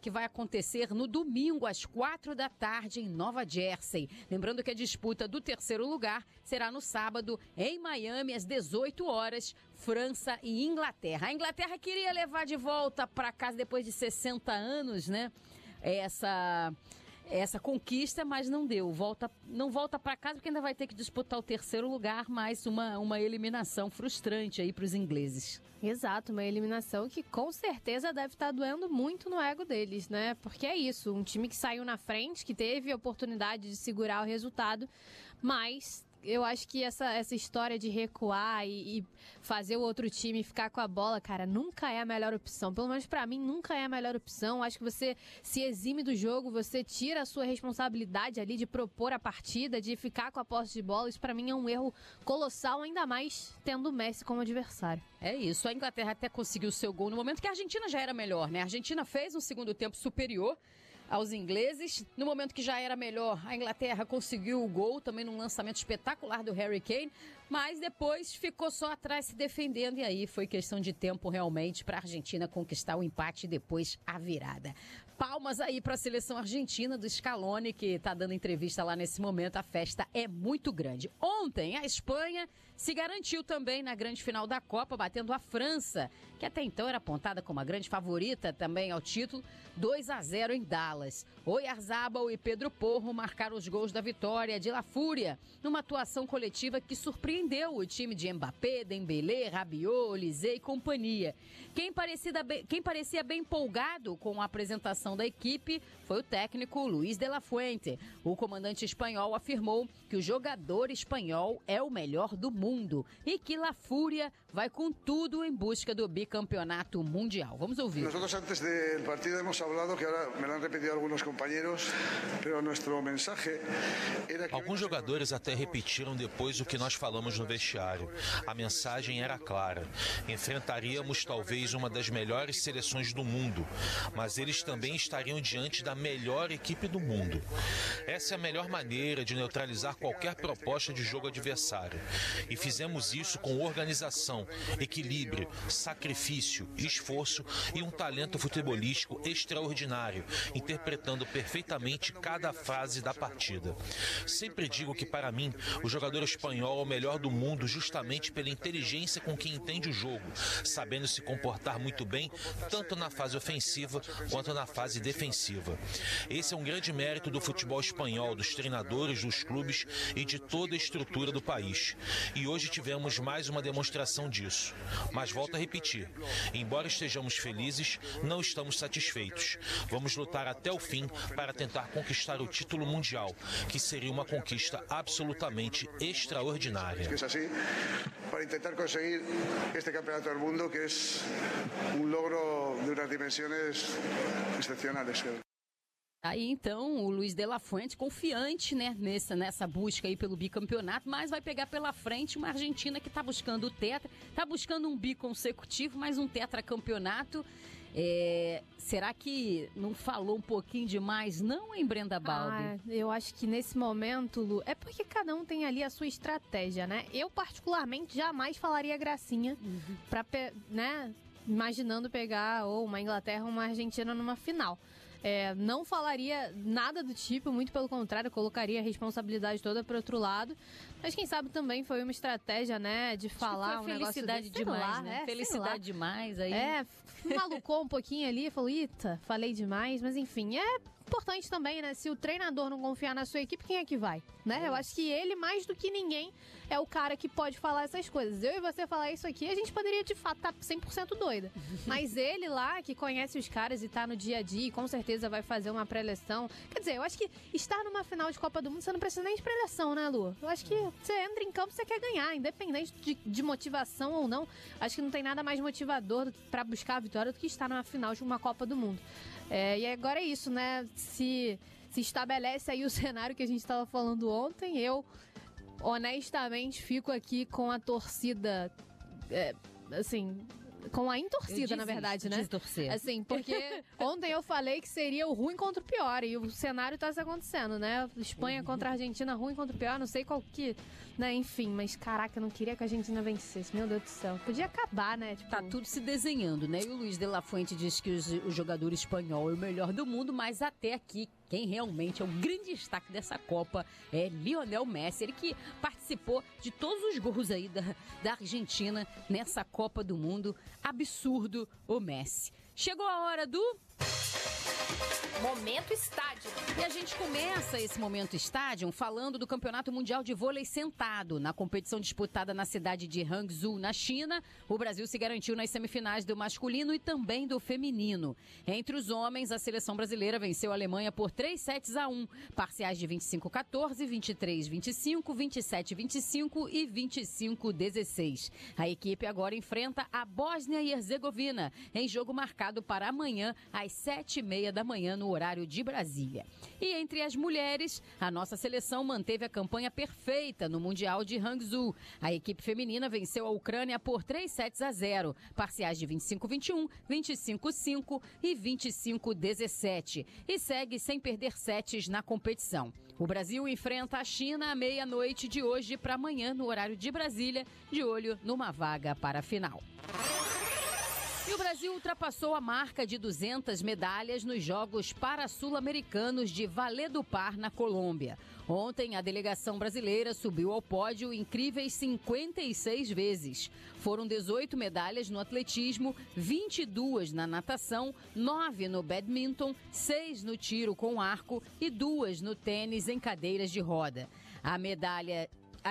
que vai acontecer no domingo às 16h em Nova Jersey. Lembrando que a disputa do terceiro lugar será no sábado em Miami às 18h, França e Inglaterra. A Inglaterra queria levar de volta para casa depois de 60 anos, né? Essa conquista, mas não deu. Não volta para casa porque ainda vai ter que disputar o terceiro lugar, mais uma eliminação frustrante aí para os ingleses. Exato, uma eliminação que com certeza deve estar doendo muito no ego deles, né? Porque é isso, um time que saiu na frente, que teve a oportunidade de segurar o resultado, mas eu acho que essa história de recuar e fazer o outro time ficar com a bola, cara, nunca é a melhor opção. Pelo menos pra mim, nunca é a melhor opção. Acho que você se exime do jogo, você tira a sua responsabilidade ali de propor a partida, de ficar com a posse de bola. Isso pra mim é um erro colossal, ainda mais tendo o Messi como adversário. É isso, a Inglaterra até conseguiu o seu gol no momento que a Argentina já era melhor, né? A Argentina fez um segundo tempo superior aos ingleses. No momento que já era melhor, a Inglaterra conseguiu o gol, também num lançamento espetacular do Harry Kane, mas depois ficou só atrás se defendendo e aí foi questão de tempo realmente para a Argentina conquistar o empate e depois a virada. Palmas aí para a seleção argentina do Scaloni, que está dando entrevista lá nesse momento. A festa é muito grande. Ontem, a Espanha se garantiu também na grande final da Copa, batendo a França, que até então era apontada como a grande favorita também ao título, 2-0 em Dallas. Oyarzabal e Pedro Porro marcaram os gols da vitória de La Fúria, numa atuação coletiva que surpreendeu o time de Mbappé, Dembélé, Rabiot, Olise e companhia. Quem parecia bem empolgado com a apresentação da equipe foi o técnico Luis de la Fuente. O comandante espanhol afirmou que o jogador espanhol é o melhor do mundo e que La Fúria vai com tudo em busca do bicampeonato mundial. Vamos ouvir. Nosotros antes del partido hemos hablado, que ahora me lo han repetido algunos compañeros, pero nuestro mensaje era que... Alguns jogadores até repetiram depois o que nós falamos no vestiário. A mensagem era clara. Enfrentaríamos talvez uma das melhores seleções do mundo, mas eles também estariam diante da melhor equipe do mundo. Essa é a melhor maneira de neutralizar qualquer proposta de jogo adversário. E fizemos isso com organização, equilíbrio, sacrifício, esforço e um talento futebolístico extraordinário, interpretando perfeitamente cada fase da partida. Sempre digo que, para mim, o jogador espanhol é o melhor do mundo justamente pela inteligência com que entende o jogo, sabendo se comportar muito bem, tanto na fase ofensiva quanto na fase defensiva. Esse é um grande mérito do futebol espanhol, dos treinadores, dos clubes e de toda a estrutura do país. E hoje tivemos mais uma demonstração disso. Mas volto a repetir, embora estejamos felizes, não estamos satisfeitos. Vamos lutar até o fim para tentar conquistar o título mundial, que seria uma conquista absolutamente extraordinária. É assim, para tentar conseguir este campeonato do mundo, que é logro de umas dimensões excepcionais. Aí então o Luis de la Fuente confiante, né, nessa busca aí pelo bicampeonato, mas vai pegar pela frente uma Argentina que está buscando o tetra, está buscando um bi consecutivo, mas um tetracampeonato. Será que não falou um pouquinho demais, não, hein, Brenda Balbi? Eu acho que nesse momento, Lu, é porque cada um tem ali a sua estratégia, né? Eu, particularmente, jamais falaria gracinha pra, né, imaginando pegar ou uma Inglaterra ou uma Argentina numa final. Não falaria nada do tipo, muito pelo contrário, colocaria a responsabilidade toda para outro lado. Mas quem sabe também foi uma estratégia, né, de falar um negócio felicidade demais, né? Felicidade demais aí. Malucou um pouquinho ali, falou, eita, falei demais, mas enfim, é importante também, né? Se o treinador não confiar na sua equipe, quem é que vai? Né? Eu acho que ele, mais do que ninguém, é o cara que pode falar essas coisas. Eu e você falar isso aqui, a gente poderia de fato estar 100% doida. Mas ele lá, que conhece os caras e tá no dia a dia, e com certeza vai fazer uma pré-eleção. Quer dizer, eu acho que estar numa final de Copa do Mundo, você não precisa nem de pré-eleção, né, Lu? Eu acho que você entra em campo, você quer ganhar, independente de motivação ou não. Acho que não tem nada mais motivador pra buscar a vitória do que estar numa final de uma Copa do Mundo. E agora é isso, né? Se estabelece aí o cenário que a gente estava falando ontem. Eu, honestamente, fico aqui com a torcida, assim, Com a intorcida, na verdade, né? Torcer. Assim, porque ontem eu falei que seria o ruim contra o pior, e o cenário tá se acontecendo, né? Espanha contra a Argentina, ruim contra o pior, não sei qual que, né? Enfim, mas caraca, eu não queria que a Argentina vencesse, meu Deus do céu. Podia acabar, né? Tipo... Tá tudo se desenhando, né? E o Luiz de la Fuente diz que o jogador espanhol é o melhor do mundo, mas até aqui, quem realmente é o grande destaque dessa Copa é Lionel Messi, ele que participou de todos os gols aí da Argentina nessa Copa do Mundo. Absurdo o Messi. Chegou a hora do... Momento Estádio. E a gente começa esse Momento Estádio falando do Campeonato Mundial de Vôlei Sentado. Na competição disputada na cidade de Hangzhou, na China, o Brasil se garantiu nas semifinais do masculino e também do feminino. Entre os homens, a seleção brasileira venceu a Alemanha por 3-1, parciais de 25-14, 23-25, 27-25 e 25-16. A equipe agora enfrenta a Bósnia e Herzegovina, em jogo marcado para amanhã, às 7h30 da manhã, no horário de Brasília. E entre as mulheres, a nossa seleção manteve a campanha perfeita no Mundial de Hangzhou. A equipe feminina venceu a Ucrânia por 3-0, parciais de 25-21, 25-5 e 25-17. E segue sem perder sets na competição. O Brasil enfrenta a China à meia-noite de hoje para amanhã, no horário de Brasília, de olho numa vaga para a final. E o Brasil ultrapassou a marca de 200 medalhas nos Jogos Para-Sul-Americanos de Valledupar, na Colômbia. Ontem, a delegação brasileira subiu ao pódio incríveis 56 vezes. Foram 18 medalhas no atletismo, 22 na natação, 9 no badminton, 6 no tiro com arco e 2 no tênis em cadeiras de roda. A medalha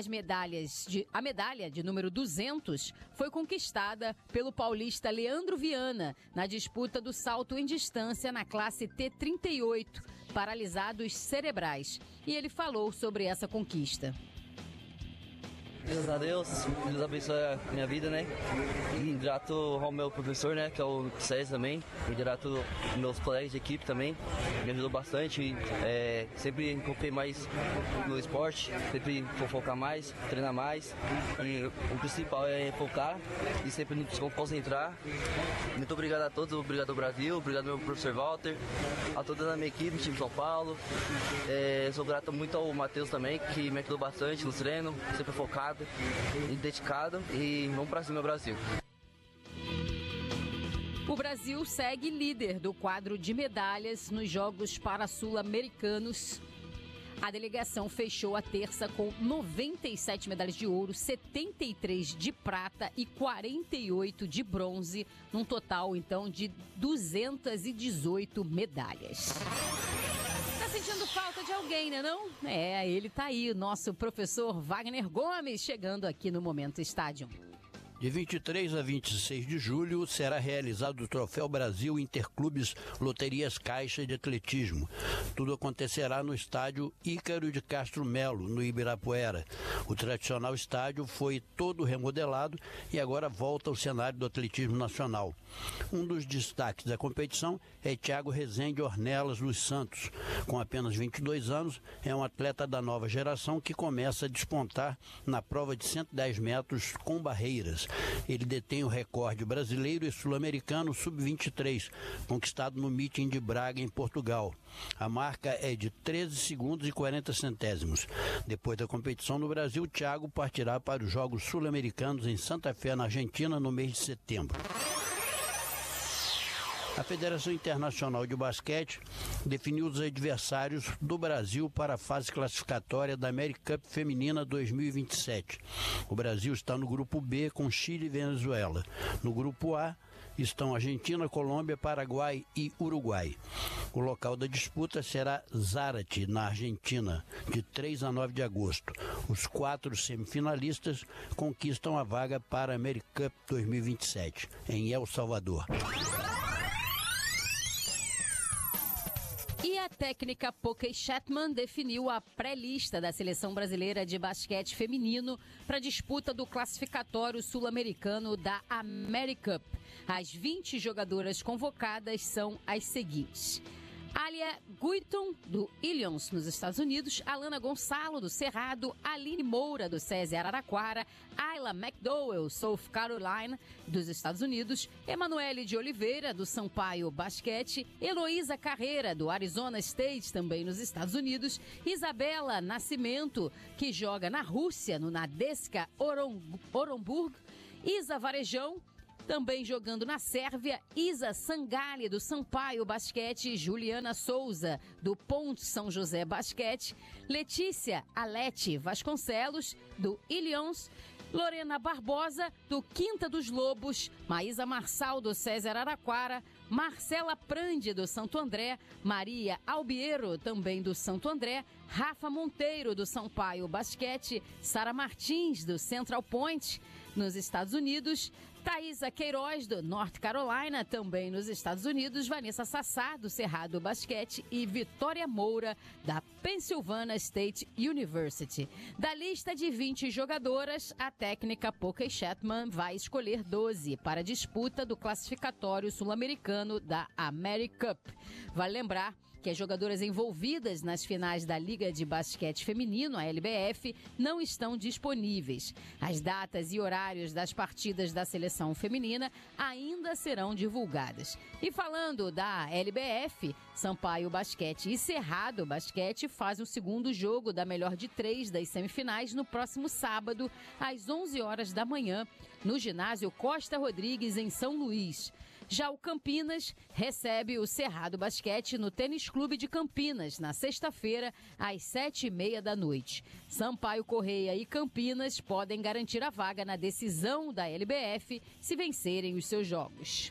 de número 200 foi conquistada pelo paulista Leandro Viana na disputa do salto em distância na classe T38, paralisados cerebrais. E ele falou sobre essa conquista. Graças a Deus, Deus abençoe a minha vida, né? E grato ao meu professor, né? Que é o César também. E grato aos meus colegas de equipe também. Me ajudou bastante. Sempre foquei mais no esporte. Sempre vou focar mais, treinar mais. E o principal é focar e sempre nos concentrar. Muito obrigado a todos. Obrigado ao Brasil. Obrigado ao meu professor Walter. A toda a minha equipe, time de São Paulo. Sou grato muito ao Matheus também, que me ajudou bastante no treino. Sempre focado e dedicado, e vamos pra cima, Brasil. O Brasil segue líder do quadro de medalhas nos Jogos Para-Sul-Americanos. A delegação fechou a terça com 97 medalhas de ouro, 73 de prata e 48 de bronze, num total, então, de 218 medalhas. Sentindo falta de alguém, né não? Ele tá aí, o nosso professor Wagner Gomes, chegando aqui no Momento Estádio. De 23 a 26 de julho será realizado o Troféu Brasil Interclubes Loterias Caixa de Atletismo. Tudo acontecerá no estádio Ícaro de Castro Melo, no Ibirapuera. O tradicional estádio foi todo remodelado e agora volta ao cenário do atletismo nacional. Um dos destaques da competição é Thiago Rezende Ornelas dos Santos. Com apenas 22 anos, é um atleta da nova geração que começa a despontar na prova de 110 metros com barreiras. Ele detém o recorde brasileiro e sul-americano sub-23, conquistado no Meeting de Braga, em Portugal. A marca é de 13 segundos e 40 centésimos. Depois da competição no Brasil, Thiago partirá para os Jogos Sul-Americanos em Santa Fé, na Argentina, no mês de setembro. A Federação Internacional de Basquete definiu os adversários do Brasil para a fase classificatória da America Cup Feminina 2027. O Brasil está no grupo B com Chile e Venezuela. No grupo A estão Argentina, Colômbia, Paraguai e Uruguai. O local da disputa será Zárate, na Argentina, de 3 a 9 de agosto. Os 4 semifinalistas conquistam a vaga para a America Cup 2027, em El Salvador. E a técnica Poké Chatman definiu a pré-lista da seleção brasileira de basquete feminino para a disputa do classificatório sul-americano da America Cup. As 20 jogadoras convocadas são as seguintes: Alia Guiton, do Illions, nos Estados Unidos, Alana Gonçalo, do Cerrado, Aline Moura, do SESI Araraquara, Ayla McDowell, South Carolina, dos Estados Unidos, Emanuele de Oliveira, do Sampaio Basquete, Heloísa Carreira, do Arizona State, também nos Estados Unidos, Isabela Nascimento, que joga na Rússia, no Nadeska Orenburg, Isa Varejão, também jogando na Sérvia, Isa Sangali, do Sampaio Basquete, Juliana Souza, do Ponte São José Basquete, Letícia Alete Vasconcelos, do Illions, Lorena Barbosa, do Quinta dos Lobos, Maísa Marçal, do SESI Araraquara, Marcela Prandi, do Santo André, Maria Albiero, também do Santo André, Rafa Monteiro, do Sampaio Basquete, Sara Martins, do Central Point, nos Estados Unidos, Thaisa Queiroz, do North Carolina, também nos Estados Unidos, Vanessa Sassá, do Cerrado Basquete e Vitória Moura, da Pennsylvania State University. Da lista de 20 jogadoras, a técnica Poké Chatman vai escolher 12 para a disputa do classificatório sul-americano da AmeriCup. Vale lembrar que as jogadoras envolvidas nas finais da Liga de Basquete Feminino, a LBF, não estão disponíveis. As datas e horários das partidas da seleção feminina ainda serão divulgadas. E falando da LBF, Sampaio Basquete e Cerrado Basquete fazem o segundo jogo da melhor de 3 das semifinais no próximo sábado, às 11 horas da manhã, no ginásio Costa Rodrigues, em São Luís. Já o Campinas recebe o Cerrado Basquete no Tênis Clube de Campinas, na sexta-feira, às 7h30 da noite. Sampaio Correia e Campinas podem garantir a vaga na decisão da LBF se vencerem os seus jogos.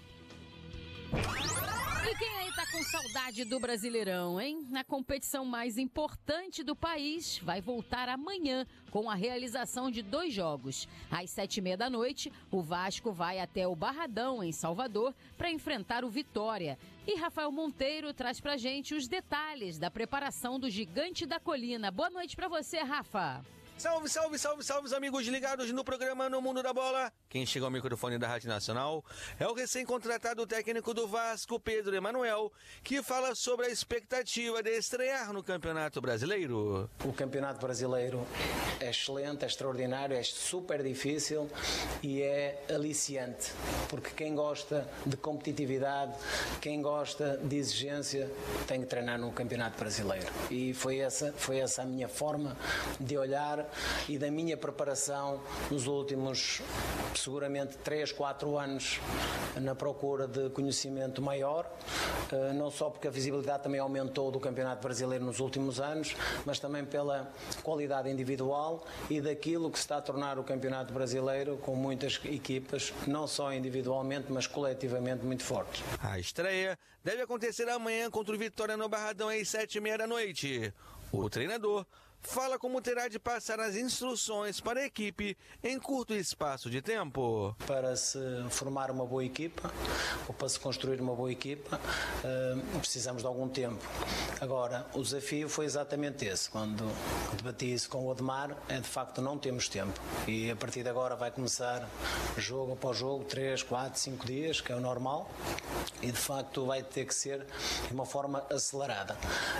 E quem aí tá com saudade do Brasileirão, hein? Na competição mais importante do país, vai voltar amanhã com a realização de 2 jogos. Às 7h30 da noite, o Vasco vai até o Barradão, em Salvador, para enfrentar o Vitória. E Rafael Monteiro traz pra gente os detalhes da preparação do Gigante da Colina. Boa noite pra você, Rafa. Salve, salve, salve, salve, os amigos ligados no programa No Mundo da Bola. Quem chega ao microfone da Rádio Nacional é o recém-contratado técnico do Vasco, Pedro Emanuel, que fala sobre a expectativa de estrear no Campeonato Brasileiro. O Campeonato Brasileiro é excelente, é extraordinário, é super difícil e é aliciante, porque quem gosta de competitividade, quem gosta de exigência, tem que treinar no Campeonato Brasileiro. E foi essa a minha forma de olhar e da minha preparação nos últimos, seguramente, 3, 4 anos, na procura de conhecimento maior, não só porque a visibilidade também aumentou do Campeonato Brasileiro nos últimos anos, mas também pela qualidade individual e daquilo que se está a tornar o Campeonato Brasileiro, com muitas equipas, não só individualmente, mas coletivamente muito fortes. A estreia deve acontecer amanhã contra o Vitória no Barradão às 7h30 da noite. O treinador fala como terá de passar as instruções para a equipe em curto espaço de tempo. Para se formar uma boa equipa, ou para se construir uma boa equipa, precisamos de algum tempo. Agora, o desafio foi exatamente esse. Quando debati isso com o Odmar, de facto não temos tempo. E a partir de agora vai começar jogo após jogo, 3, 4, 5 dias, que é o normal. E de facto vai ter que ser de uma forma acelerada.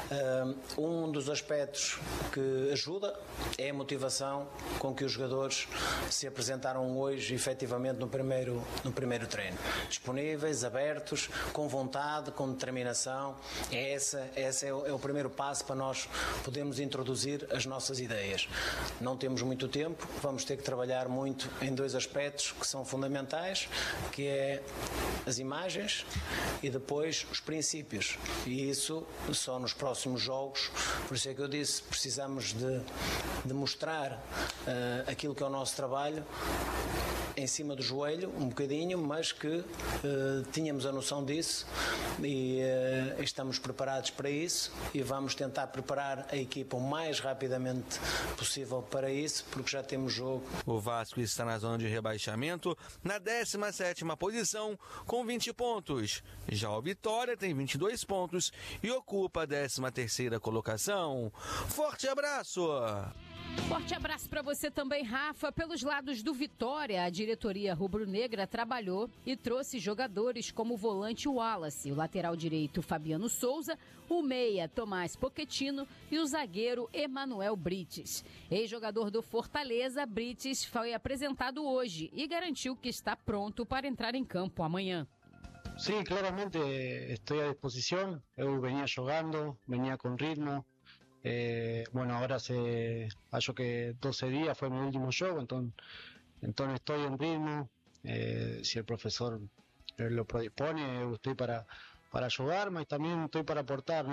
Um dos aspectos que ajuda é a motivação com que os jogadores se apresentaram hoje efetivamente no primeiro treino. Disponíveis, abertos, com vontade, com determinação. Esse é o primeiro passo para nós podermos introduzir as nossas ideias. Não temos muito tempo, vamos ter que trabalhar muito em 2 aspectos que são fundamentais, que é as imagens e depois os princípios. E isso só nos próximos jogos. Por isso é que eu disse, precisamos de mostrar aquilo que é o nosso trabalho em cima do joelho, um bocadinho, mas que tínhamos a noção disso e estamos preparados para isso e vamos tentar preparar a equipa o mais rapidamente possível para isso, porque já temos jogo. O Vasco está na zona de rebaixamento, na 17ª posição, com 20 pontos. Já o Vitória tem 22 pontos e ocupa a 13ª colocação. Forte abraço! Forte abraço para você também, Rafa. Pelos lados do Vitória, a diretoria rubro-negra trabalhou e trouxe jogadores como o volante Wallace, o lateral direito Fabiano Souza, o meia Tomás Pochettino e o zagueiro Emanuel Brites. Ex-jogador do Fortaleza, Brites foi apresentado hoje e garantiu que está pronto para entrar em campo amanhã. Sí, claramente estoy a disposición. Eu venía jugando, venía con ritmo. Bueno, ahora acho que 12 días fue mi último juego, entonces estoy en ritmo. Si el profesor lo predispone, estoy para jugar, mas también estoy para aportar.